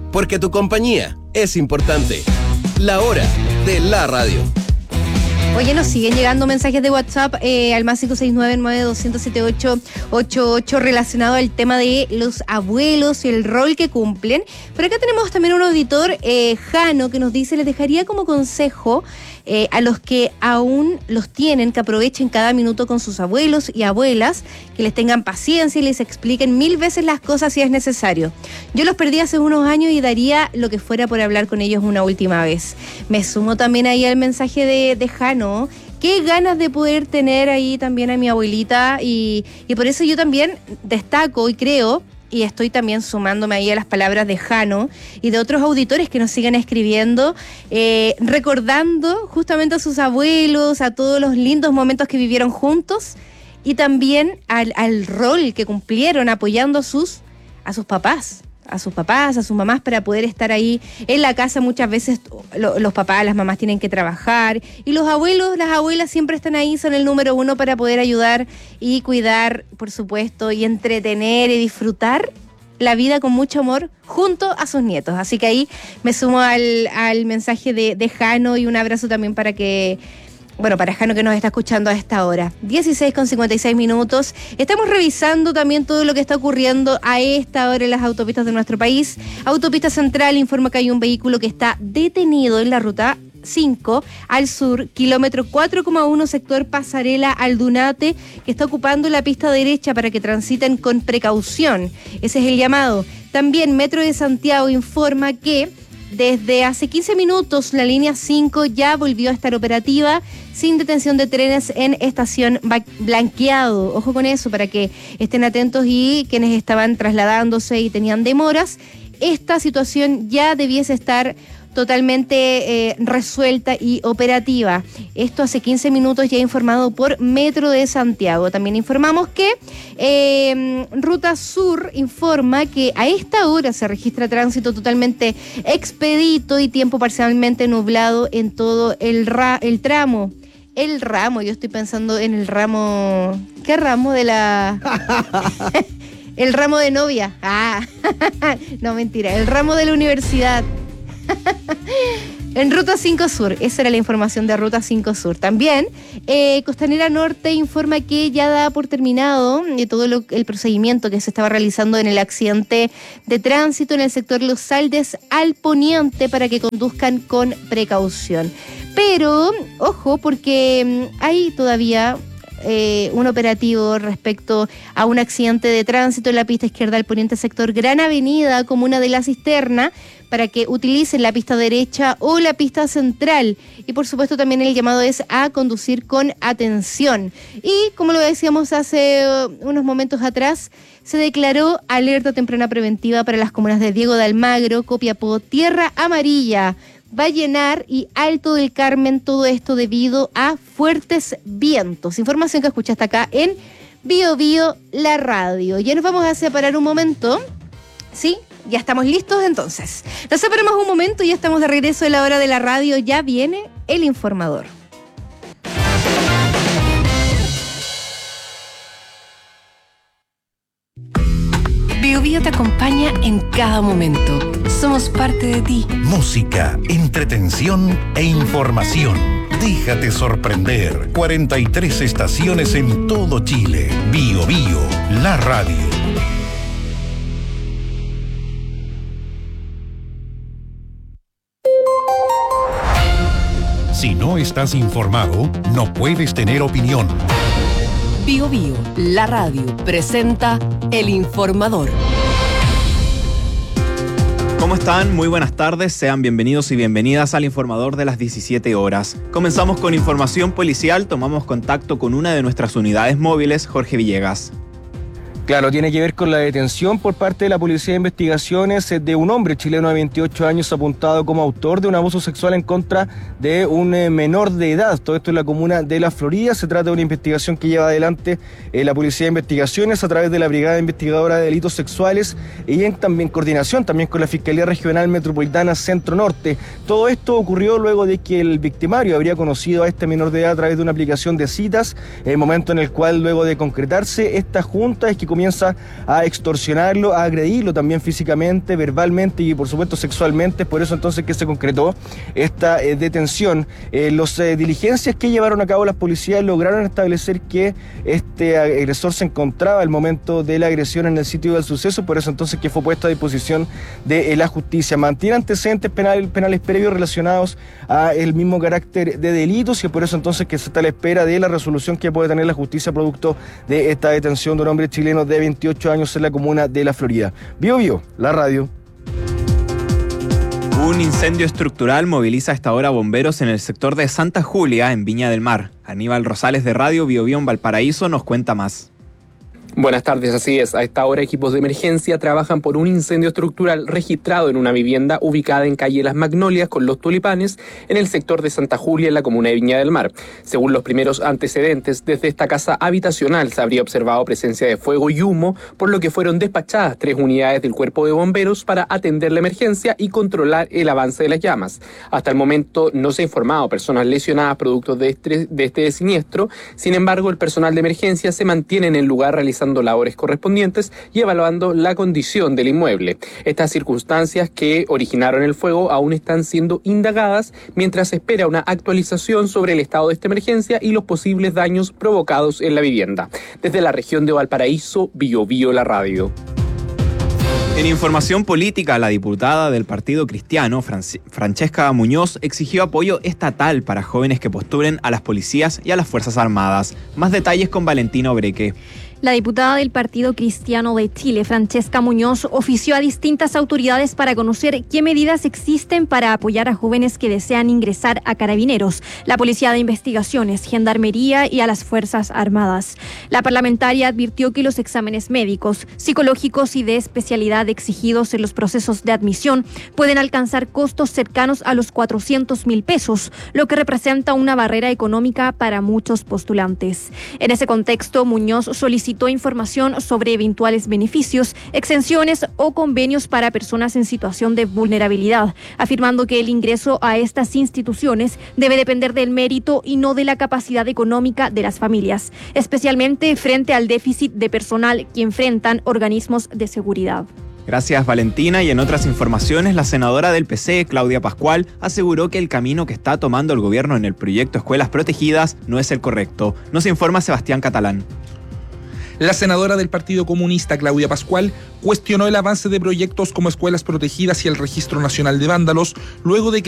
porque tu compañía es importante. La hora de la radio. Oye, nos siguen llegando mensajes de WhatsApp al más 569-9200-7888 relacionado al tema de los abuelos y el rol que cumplen. Pero acá tenemos también un auditor, Jano, que nos dice: les dejaría como consejo a los que aún los tienen, que aprovechen cada minuto con sus abuelos y abuelas, que les tengan paciencia y les expliquen 1000 veces las cosas si es necesario. Yo los perdí hace unos años y daría lo que fuera por hablar con ellos una última vez. Me sumo también ahí al mensaje de Jano. Qué ganas de poder tener ahí también a mi abuelita y por eso yo también destaco y creo, y estoy también sumándome ahí a las palabras de Jano y de otros auditores que nos siguen escribiendo, recordando justamente a sus abuelos, a todos los lindos momentos que vivieron juntos y también al rol que cumplieron apoyando a sus papás, a sus mamás, para poder estar ahí en la casa. Muchas veces los papás, las mamás tienen que trabajar y los abuelos, las abuelas siempre están ahí, son el número uno para poder ayudar y cuidar, por supuesto, y entretener y disfrutar la vida con mucho amor junto a sus nietos. Así que ahí me sumo al mensaje de Jano y un abrazo también para Jano, que nos está escuchando a esta hora. 16:56. Estamos revisando también todo lo que está ocurriendo a esta hora en las autopistas de nuestro país. Autopista Central informa que hay un vehículo que está detenido en la ruta 5 al sur, kilómetro 4,1, sector Pasarela Aldunate, que está ocupando la pista derecha para que transiten con precaución. Ese es el llamado. También Metro de Santiago informa que desde hace 15 minutos la línea 5 ya volvió a estar operativa sin detención de trenes en estación Blanqueado. Ojo con eso, para que estén atentos, y quienes estaban trasladándose y tenían demoras, esta situación ya debiese estar totalmente resuelta y operativa. Esto hace 15 minutos ya informado por Metro de Santiago. También informamos que Ruta Sur informa que a esta hora se registra tránsito totalmente expedito y tiempo parcialmente nublado en todo el tramo. El ramo, yo estoy pensando en el ramo... ¿Qué ramo de la...? El ramo de novia. No, mentira, el ramo de la universidad. En Ruta 5 Sur, esa era la información de Ruta 5 Sur. También Costanera Norte informa que ya da por terminado todo el procedimiento que se estaba realizando en el accidente de tránsito en el sector Los Saldes al poniente, para que conduzcan con precaución. Pero, ojo, porque hay todavía un operativo respecto a un accidente de tránsito en la pista izquierda al poniente, sector Gran Avenida, comuna de La Cisterna, para que utilicen la pista derecha o la pista central. Y por supuesto también el llamado es a conducir con atención. Y como lo decíamos hace unos momentos atrás, se declaró alerta temprana preventiva para las comunas de Diego de Almagro, Copiapó, Tierra Amarilla, Vallenar y Alto del Carmen, todo esto debido a fuertes vientos. Información que escuchaste acá en Bio Bio, la radio. Ya nos vamos a separar un momento, ¿sí? Ya estamos listos entonces. Nos separamos un momento y ya estamos de regreso de la hora de la radio. Ya viene el informador. Bio Bio te acompaña en cada momento. Somos parte de ti. Música, entretención e información. Déjate sorprender. 43 estaciones en todo Chile. Bio Bio, la radio. Si no estás informado, no puedes tener opinión. Bio Bio, la radio, presenta El Informador. ¿Cómo están? Muy buenas tardes, sean bienvenidos y bienvenidas al Informador de las 17 horas. Comenzamos con información policial, tomamos contacto con una de nuestras unidades móviles, Jorge Villegas. Claro, tiene que ver con la detención por parte de la Policía de Investigaciones de un hombre chileno de 28 años apuntado como autor de un abuso sexual en contra de un menor de edad. Todo esto en la comuna de La Florida. Se trata de una investigación que lleva adelante la Policía de Investigaciones a través de la Brigada Investigadora de Delitos Sexuales y en coordinación también con la Fiscalía Regional Metropolitana Centro Norte. Todo esto ocurrió luego de que el victimario habría conocido a este menor de edad a través de una aplicación de citas, el momento en el cual, luego de concretarse esta junta, es que comienza comienza a extorsionarlo, a agredirlo también físicamente, verbalmente y por supuesto sexualmente. Por eso entonces que se concretó esta detención. Las diligencias que llevaron a cabo las policías lograron establecer que este agresor se encontraba al momento de la agresión en el sitio del suceso, por eso entonces que fue puesto a disposición de la justicia. Mantiene antecedentes penales previos relacionados a el mismo carácter de delitos y por eso entonces que se está a la espera de la resolución que puede tener la justicia producto de esta detención de un hombre chileno de 28 años en la comuna de La Florida. Bio, la radio. Un incendio estructural moviliza a esta hora bomberos en el sector de Santa Julia, en Viña del Mar. Aníbal Rosales de Radio Bio en Valparaíso nos cuenta más. Buenas tardes, así es. A esta hora equipos de emergencia trabajan por un incendio estructural registrado en una vivienda ubicada en calle Las Magnolias con Los Tulipanes, en el sector de Santa Julia, en la comuna de Viña del Mar. Según los primeros antecedentes, desde esta casa habitacional se habría observado presencia de fuego y humo, por lo que fueron despachadas 3 unidades del cuerpo de bomberos para atender la emergencia y controlar el avance de las llamas. Hasta el momento no se ha informado personas lesionadas producto de este siniestro. Sin embargo, el personal de emergencia se mantiene en el lugar realizando labores correspondientes y evaluando la condición del inmueble. Estas circunstancias que originaron el fuego aún están siendo indagadas mientras se espera una actualización sobre el estado de esta emergencia y los posibles daños provocados en la vivienda. Desde la región de Valparaíso, Bio la radio. En información política, la diputada del Partido Cristiano, Francesca Muñoz, exigió apoyo estatal para jóvenes que postulen a las policías y a las Fuerzas Armadas. Más detalles con Valentina Obreque. La diputada del Partido Cristiano de Chile, Francesca Muñoz, ofició a distintas autoridades para conocer qué medidas existen para apoyar a jóvenes que desean ingresar a Carabineros, la Policía de Investigaciones, Gendarmería y a las Fuerzas Armadas. La parlamentaria advirtió que los exámenes médicos, psicológicos y de especialidad exigidos en los procesos de admisión pueden alcanzar costos cercanos a los 400.000 pesos, lo que representa una barrera económica para muchos postulantes. En ese contexto, Muñoz solicitó información sobre eventuales beneficios, exenciones o convenios para personas en situación de vulnerabilidad, afirmando que el ingreso a estas instituciones debe depender del mérito y no de la capacidad económica de las familias, especialmente frente al déficit de personal que enfrentan organismos de seguridad. Gracias, Valentina. Y en otras informaciones, la senadora del PC, Claudia Pascual, aseguró que el camino que está tomando el gobierno en el proyecto Escuelas Protegidas no es el correcto. Nos informa Sebastián Catalán. La senadora del Partido Comunista, Claudia Pascual, cuestionó el avance de proyectos como Escuelas Protegidas y el Registro Nacional de Vándalos, luego de que